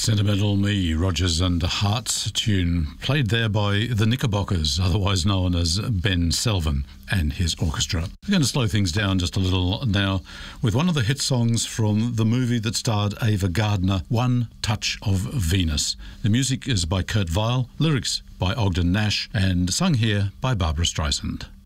Sentimental Me, Rodgers and Hart's tune, played there by the Knickerbockers, otherwise known as Ben Selvin and his orchestra. We're going to slow things down just a little now with one of the hit songs from the movie that starred Ava Gardner, One Touch of Venus. The music is by Kurt Weill, lyrics by Ogden Nash, and sung here by Barbra Streisand.